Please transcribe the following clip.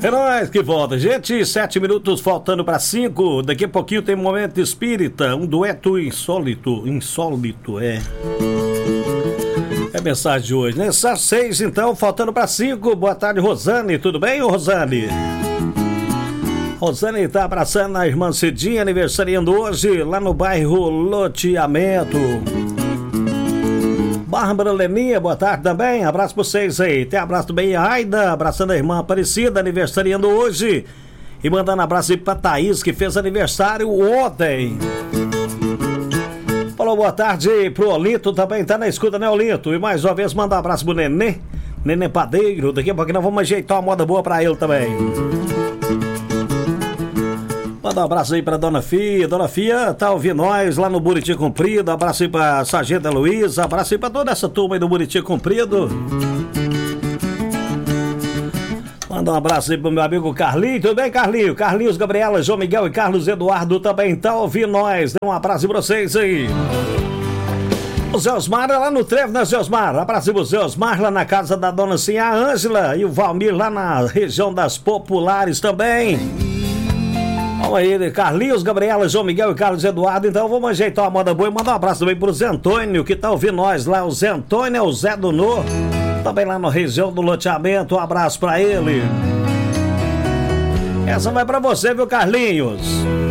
É nóis que volta, gente. 7 minutos faltando para 5. Daqui a pouquinho tem Momento Espírita, um dueto insólito, é a mensagem de hoje, né? Às 6, então, faltando para 5. Boa tarde, Rosane. Tudo bem, Rosane? Rosane tá abraçando a irmã Cidinha, aniversariando hoje lá no bairro Loteamento. Bárbara Leninha, boa tarde também. Abraço pra vocês aí. Tem abraço também a Aida, abraçando a irmã Aparecida, aniversariando hoje. E mandando abraço aí pra Thaís, que fez aniversário ontem. Falou boa tarde pro Olinto, também tá na escuta, né, Olinto? E mais uma vez manda um abraço pro Nenê Padeiro. Daqui a pouco nós vamos ajeitar uma moda boa pra ele também. Manda um abraço aí pra Dona Fia. Dona Fia tá ouvindo nós lá no Buriti Comprido. Abraço aí pra Sargento Luísa. Abraço aí pra toda essa turma aí do Buriti Comprido. Manda um abraço aí pro meu amigo Carlinho. Tudo bem, Carlinho? Carlinhos, Gabriela, João Miguel e Carlos Eduardo também tá ouvindo nós. Dê um abraço pra vocês aí. O Zé Osmar lá no Trevo, né, Zé Osmar? Abraço pro Zé Osmar lá na casa da Dona Sinha Ângela. E o Valmir lá na região das Populares também. Vamos aí, Carlinhos, Gabriela, João Miguel e Carlos Eduardo. Então vamos ajeitar uma moda boa e mandar um abraço também pro Zé Antônio, que tá ouvindo nós lá. O Zé Antônio é o Zé do Nó, também lá na região do Loteamento. Um abraço pra ele. Essa vai pra você, viu, Carlinhos?